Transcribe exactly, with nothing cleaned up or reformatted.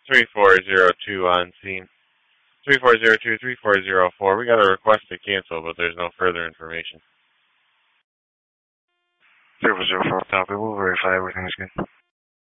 three four zero two on scene. three four zero two, three four zero four. We got a request to cancel, but there's no further information. three four zero four, copy. We'll verify everything's good.